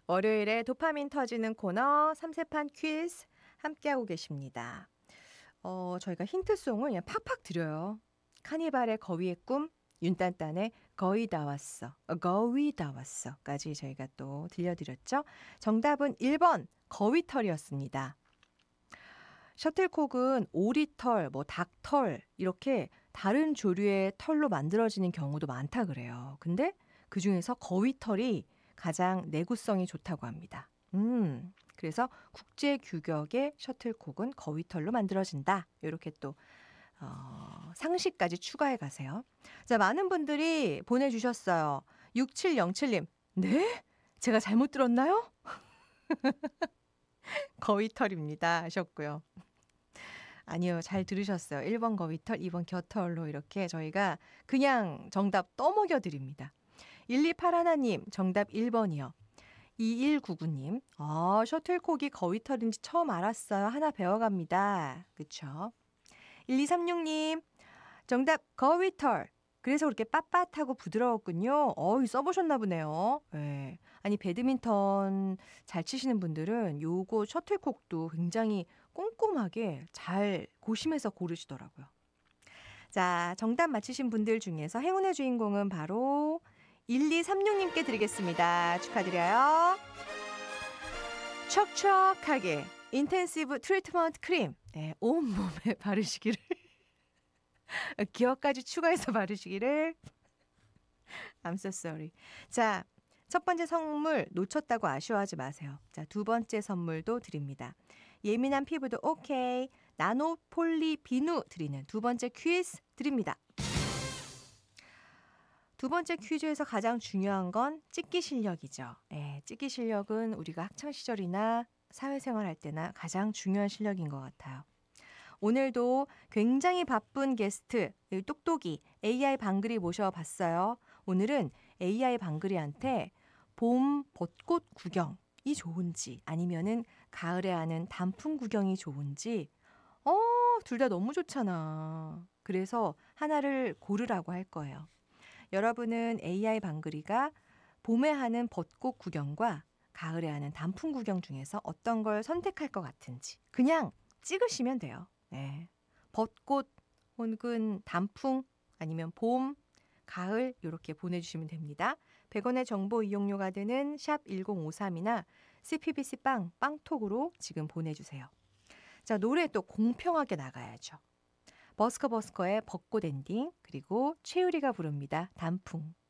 월요일에 도파민 터지는 코너 삼세판 퀴즈 함께하고 계십니다. 저희가 힌트송을 그냥 팍팍 드려요. 카니발의 거위의 꿈, 윤딴딴의 거의 다 왔어, 거의 다 왔어까지 저희가 또 들려드렸죠. 정답은 1번 거위털이었습니다. 셔틀콕은 오리털, 닭털 이렇게 다른 조류의 털로 만들어지는 경우도 많다 그래요. 근데 그중에서 거위털이 가장 내구성이 좋다고 합니다. 그래서 국제 규격의 셔틀콕은 거위털로 만들어진다. 이렇게 또 상식까지 추가해 가세요. 자, 많은 분들이 보내주셨어요. 6707님, 네? 제가 잘못 들었나요? 거위털입니다 하셨고요. 아니요, 잘 들으셨어요. 1번 거위털, 2번 겨털로 이렇게 저희가 그냥 정답 떠먹여 드립니다. 1281님, 정답 1번이요. 2199님, 셔틀콕이 거위털인지 처음 알았어요. 하나 배워갑니다. 그쵸? 1236님, 정답 거위털. 그래서 그렇게 빳빳하고 부드러웠군요. 써보셨나 보네요. 네. 아니, 배드민턴 잘 치시는 분들은 요거 셔틀콕도 굉장히 꼼꼼하게 잘 고심해서 고르시더라고요. 자, 정답 맞히신 분들 중에서 행운의 주인공은 바로 1236님께 드리겠습니다. 축하드려요. 촉촉하게 인텐시브 트리트먼트 크림, 네, 온몸에 바르시기를 기억까지 추가해서 바르시기를. I'm so sorry. 자, 첫 번째 선물 놓쳤다고 아쉬워하지 마세요. 자, 두 번째 선물도 드립니다. 예민한 피부도 오케이. 나노 폴리 비누 드리는 두 번째 퀴즈 드립니다. 두 번째 퀴즈에서 가장 중요한 건 찍기 실력이죠. 찍기 실력은 우리가 학창시절이나 사회생활 할 때나 가장 중요한 실력인 것 같아요. 오늘도 굉장히 바쁜 게스트, 똑똑이 AI 방글이 모셔봤어요. 오늘은 AI 방글이한테 봄 벚꽃 구경이 좋은지 아니면은 가을에 하는 단풍 구경이 좋은지 둘 다 너무 좋잖아. 그래서 하나를 고르라고 할 거예요. 여러분은 AI 방글이가 봄에 하는 벚꽃 구경과 가을에 하는 단풍 구경 중에서 어떤 걸 선택할 것 같은지 그냥 찍으시면 돼요. 네. 벚꽃 혹은 단풍 아니면 봄, 가을 이렇게 보내주시면 됩니다. 100원의 정보 이용료가 되는 샵 1053이나 CPBC 빵톡으로 지금 보내주세요. 자, 노래 또 공평하게 나가야죠. 버스커버스커의 벚꽃 엔딩 그리고 최유리가 부릅니다. 단풍.